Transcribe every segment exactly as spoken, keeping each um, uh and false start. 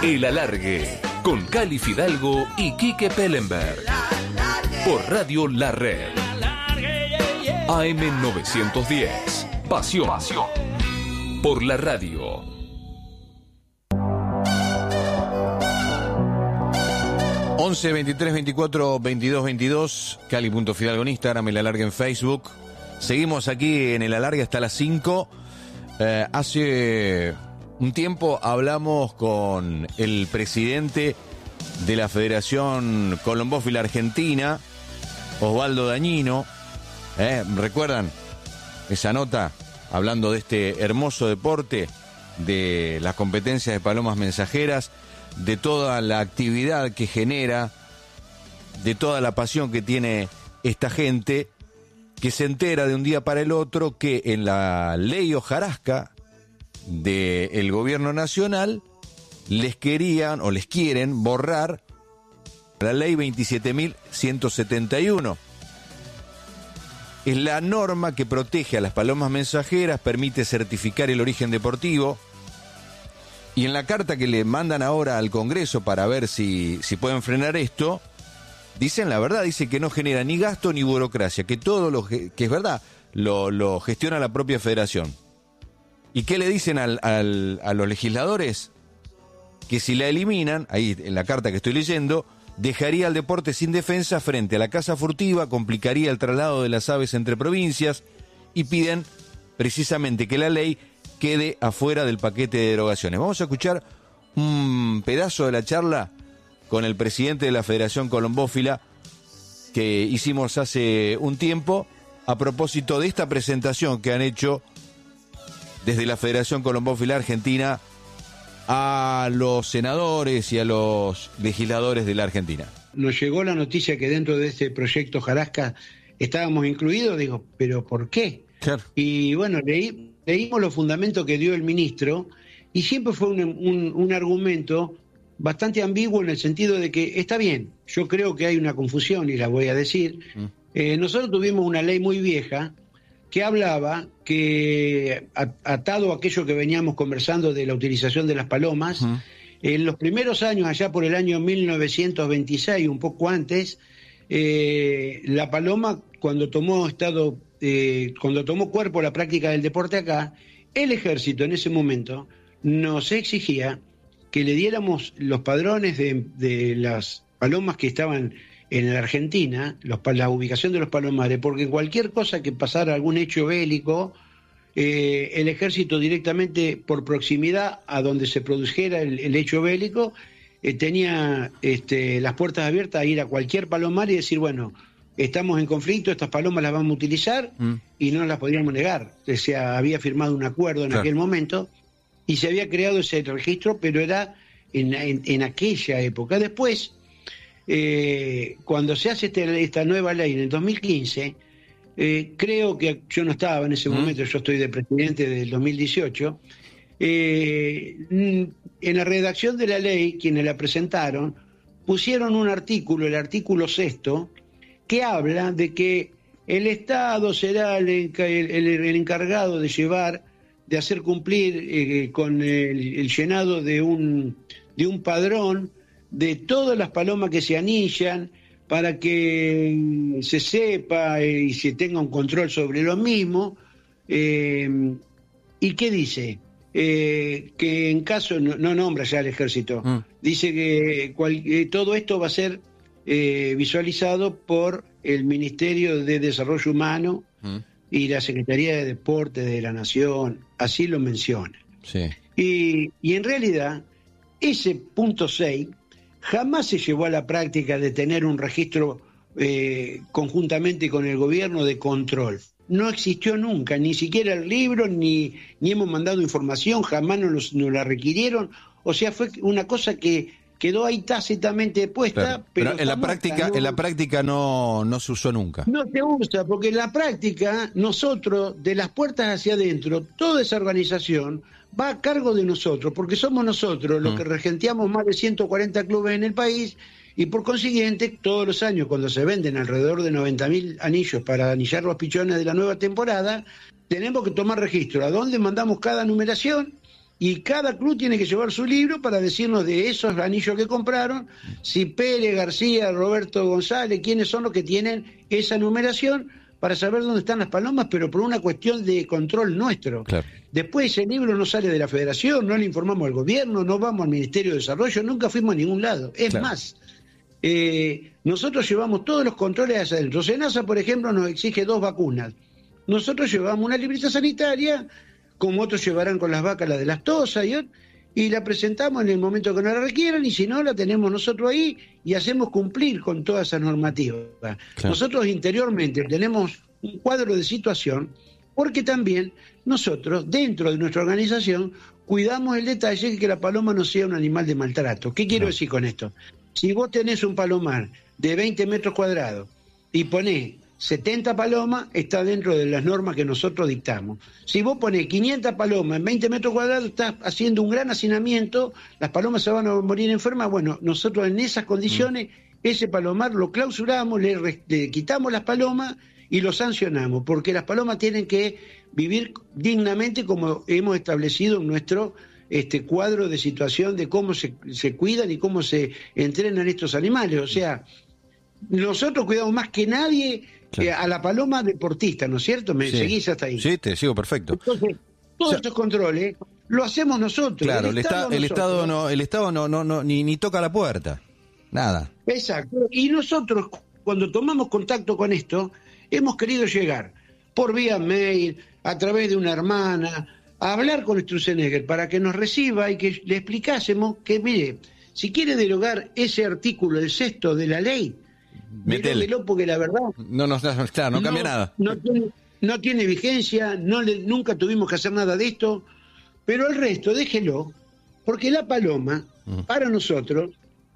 El Alargue, con Cali Fidalgo y Quique Pellenberg. Por Radio La Red. A M novecientos diez. Pasión. Pasión. Por la radio. once, veintitrés, veinticuatro, veintidós, veintidós. Cali.Fidalgo en Instagram, El Alargue en Facebook. Seguimos aquí en El Alargue hasta las cinco. Eh, hace un tiempo hablamos con el presidente de la Federación Colombófila Argentina, Osvaldo Dañino. Eh, ¿Recuerdan esa nota hablando de este hermoso deporte, de las competencias de palomas mensajeras, de toda la actividad que genera, de toda la pasión que tiene esta gente, que se entera de un día para el otro que en la ley hojarasca del gobierno nacional les querían o les quieren borrar la ley veintisiete mil ciento setenta y uno? Es la norma que protege a las palomas mensajeras, permite certificar el origen deportivo, y en la carta que le mandan ahora al Congreso para ver si, si pueden frenar esto, dicen la verdad, dice que no genera ni gasto ni burocracia, que todo lo que es verdad lo, lo gestiona la propia federación. ¿Y qué le dicen al, al, a los legisladores? Que si la eliminan, ahí en la carta que estoy leyendo, dejaría al deporte sin defensa frente a la caza furtiva, complicaría el traslado de las aves entre provincias, y piden precisamente que la ley quede afuera del paquete de derogaciones. Vamos a escuchar un pedazo de la charla con el presidente de la Federación Colombófila que hicimos hace un tiempo a propósito de esta presentación que han hecho desde la Federación Colombófila Argentina a los senadores y a los legisladores de la Argentina. Nos llegó la noticia que dentro de este proyecto Hojarasca estábamos incluidos, digo, ¿pero por qué? Claro. Y bueno, leí, leímos los fundamentos que dio el ministro y siempre fue un, un, un argumento bastante ambiguo en el sentido de que está bien, yo creo que hay una confusión y la voy a decir. Mm. Eh, nosotros tuvimos una ley muy vieja que hablaba que, atado a aquello que veníamos conversando de la utilización de las palomas, uh-huh. en los primeros años, allá por el año mil novecientos veintiséis, un poco antes, eh, la paloma, cuando tomó estado, eh, cuando tomó cuerpo la práctica del deporte acá, el ejército en ese momento nos exigía que le diéramos los padrones de, de las palomas que estaban en la Argentina, los, la ubicación de los palomares, porque cualquier cosa que pasara, algún hecho bélico, eh, el ejército directamente, por proximidad a donde se produjera el, el hecho bélico, eh, tenía este, las puertas abiertas a ir a cualquier palomar y decir, bueno, estamos en conflicto, estas palomas las vamos a utilizar, mm. y no las podíamos negar. O sea, había firmado un acuerdo en claro. aquel momento, y se había creado ese registro, pero era en, en, en aquella época. Después, Eh, cuando se hace este, esta nueva ley en el dos mil quince, eh, creo que yo no estaba en ese ¿Mm? momento, yo estoy de presidente del dos mil dieciocho, eh, en la redacción de la ley, quienes la presentaron, pusieron un artículo, el artículo sexto, que habla de que el Estado será el, el, el encargado de llevar, de hacer cumplir eh, con el, el llenado de un, de un padrón de todas las palomas que se anillan, para que se sepa y se tenga un control sobre lo mismo. Eh, ¿Y qué dice? Eh, que en caso, no, no nombra ya al ejército, mm. dice que cual, eh, todo esto va a ser eh, visualizado por el Ministerio de Desarrollo Humano mm. y la Secretaría de Deportes de la Nación, así lo menciona. Sí. Y, y en realidad, ese punto seis jamás se llevó a la práctica de tener un registro eh, conjuntamente con el gobierno de control. No existió nunca, ni siquiera el libro, ni, ni hemos mandado información, jamás nos, nos la requirieron. O sea, fue una cosa que quedó ahí tácitamente puesta. Claro. Pero, pero en la práctica, no, en la práctica no, no se usó nunca. No se usa, porque en la práctica nosotros, de las puertas hacia adentro, toda esa organización va a cargo de nosotros, porque somos nosotros los mm. que regenteamos más de ciento cuarenta clubes en el país, y por consiguiente, todos los años, cuando se venden alrededor de noventa mil anillos para anillar los pichones de la nueva temporada, tenemos que tomar registro a dónde mandamos cada numeración y cada club tiene que llevar su libro para decirnos de esos anillos que compraron, si Pérez, García, Roberto González, quiénes son los que tienen esa numeración, para saber dónde están las palomas, pero por una cuestión de control nuestro. Claro. Después ese libro no sale de la Federación, no le informamos al gobierno, no vamos al Ministerio de Desarrollo, nunca fuimos a ningún lado. Es Claro. más, eh, nosotros llevamos todos los controles hacia adentro. SENASA, por ejemplo, nos exige dos vacunas. Nosotros llevamos una libreta sanitaria, como otros llevarán con las vacas la de las tosas, y, y la presentamos en el momento que nos la requieran, y si no, la tenemos nosotros ahí y hacemos cumplir con todas esas normativas. Claro. Nosotros interiormente tenemos un cuadro de situación, porque también nosotros, dentro de nuestra organización, cuidamos el detalle de que la paloma no sea un animal de maltrato. ¿Qué quiero decir con esto? Si vos tenés un palomar de veinte metros cuadrados y ponés setenta palomas, está dentro de las normas que nosotros dictamos. Si vos ponés quinientas palomas en veinte metros cuadrados, estás haciendo un gran hacinamiento, las palomas se van a morir enfermas. Bueno, nosotros en esas condiciones, mm. ese palomar lo clausuramos, le, le quitamos las palomas y lo sancionamos, porque las palomas tienen que vivir dignamente como hemos establecido en nuestro este cuadro de situación de cómo se, se cuidan y cómo se entrenan estos animales. O sea, nosotros cuidamos más que nadie claro. eh, a la paloma deportista, ¿no es cierto? ¿Me sí. seguís hasta ahí? Sí, te sigo perfecto. Entonces, todos o sea, estos controles lo hacemos nosotros. Claro, el, el Estado, nosotros. el Estado no, el Estado no, no, no ni, ni toca la puerta, nada. Exacto. Y nosotros, cuando tomamos contacto con esto, hemos querido llegar por vía mail, a través de una hermana, a hablar con Sturzenegger para que nos reciba y que le explicásemos que, mire, si quiere derogar ese artículo, el sexto de la ley, deróguelo, porque la verdad no nos no, claro, no, no cambia nada. No tiene, no tiene vigencia, no le, nunca tuvimos que hacer nada de esto, pero el resto déjelo, porque la paloma, uh-huh. para nosotros,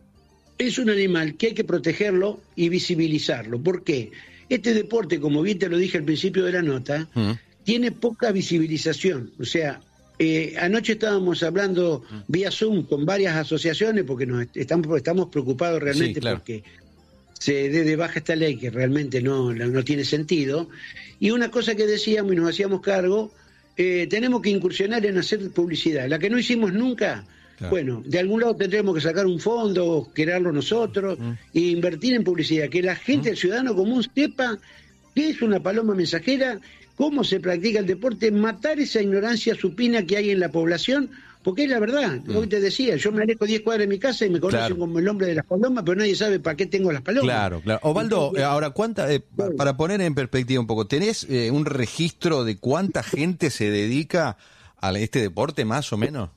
es un animal que hay que protegerlo y visibilizarlo. ¿Por qué? Este deporte, como bien te lo dije al principio de la nota, uh-huh. tiene poca visibilización. O sea, eh, anoche estábamos hablando uh-huh. vía Zoom con varias asociaciones porque nos estamos, estamos preocupados realmente sí, claro. porque se dé de baja esta ley que realmente no, no tiene sentido. Y una cosa que decíamos y nos hacíamos cargo, eh, tenemos que incursionar en hacer publicidad. La que no hicimos nunca... Claro. Bueno, de algún lado tendremos que sacar un fondo, crearlo nosotros, mm. e invertir en publicidad, que la gente, mm. el ciudadano común, sepa qué es una paloma mensajera, cómo se practica el deporte, matar esa ignorancia supina que hay en la población, porque es la verdad. Mm. Hoy te decía, yo me alejo diez cuadras de mi casa y me conocen claro. como el hombre de las palomas, pero nadie sabe para qué tengo las palomas. Claro, claro. Osvaldo, Entonces, ahora, ¿cuánta, eh, bueno. para poner en perspectiva un poco, ¿tenés eh, un registro de cuánta gente se dedica a este deporte, más o menos?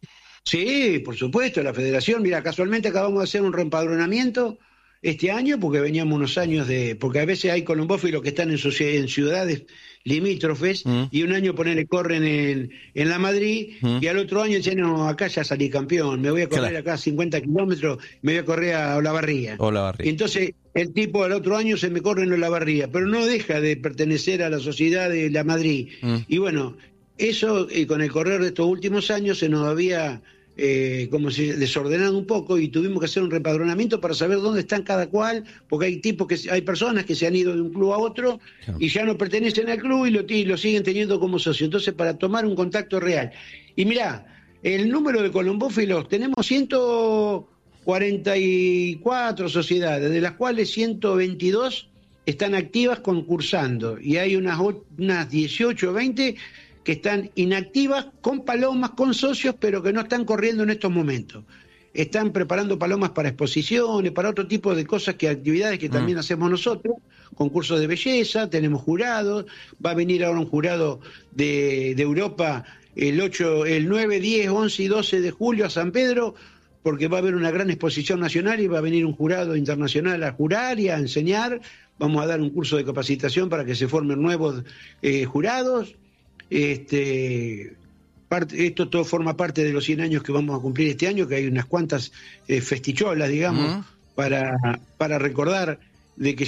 Sí, por supuesto, la federación, mira, casualmente acabamos de hacer un reempadronamiento este año, porque veníamos unos años de, porque a veces hay colombófilos que están en, en ciudades limítrofes, mm. y un año ponele corren en, en la Madrid, mm. y al otro año dicen, no, acá ya salí campeón, me voy a correr claro. acá cincuenta kilómetros, me voy a correr a Olavarría. Olavarría. Y entonces el tipo al otro año se me corre en Olavarría, pero no deja de pertenecer a la sociedad de la Madrid. Mm. Y bueno, eso eh, con el correr de estos últimos años se nos había... Eh, como se desordenado un poco y tuvimos que hacer un repadronamiento para saber dónde están cada cual, porque hay tipos que hay personas que se han ido de un club a otro claro. y ya no pertenecen al club y lo, y lo siguen teniendo como socio. Entonces, para tomar un contacto real. Y mirá, el número de colombófilos, tenemos ciento cuarenta y cuatro sociedades, de las cuales ciento veintidós están activas concursando, y hay unas, unas dieciocho o veinte que están inactivas con palomas, con socios, pero que no están corriendo en estos momentos. Están preparando palomas para exposiciones, para otro tipo de cosas, que actividades que también mm. hacemos nosotros, concursos de belleza, tenemos jurados, va a venir ahora un jurado de, de Europa el ocho, el nueve, diez, once y doce de julio a San Pedro, porque va a haber una gran exposición nacional y va a venir un jurado internacional a jurar y a enseñar. Vamos a dar un curso de capacitación para que se formen nuevos eh, jurados. Este, parte, esto todo forma parte de los cien años que vamos a cumplir este año, que hay unas cuantas eh, festicholas, digamos, uh-huh. para, para recordar de que